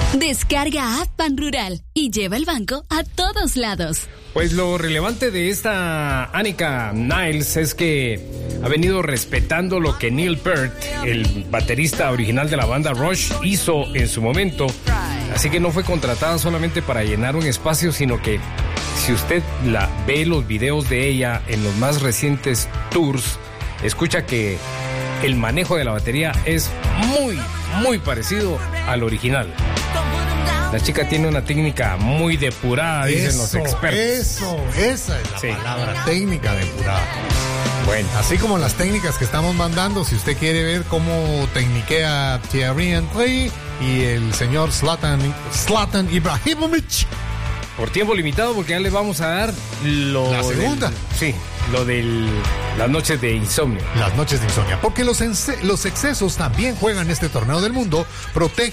Descarga app Ban Rural y lleva el banco a todos lados. Pues lo relevante de esta Annika Niles es que ha venido respetando lo que Neil Peart, el baterista original de la banda Rush, hizo en su momento. Así que no fue contratada solamente para llenar un espacio, sino que si usted ve los videos de ella en los más recientes tours, escucha que el manejo de la batería es muy parecido al original. La chica tiene una técnica muy depurada, dicen los expertos. Esa es la palabra, técnica depurada. Bueno, así como las técnicas que estamos mandando, si usted quiere ver cómo tecniquea Thierry Henry y el señor Zlatan Ibrahimovic. Por tiempo limitado, porque ya les vamos a dar la segunda. Lo de las noches de insomnio. Las noches de insomnio. Porque los excesos también juegan este torneo del mundo. Protege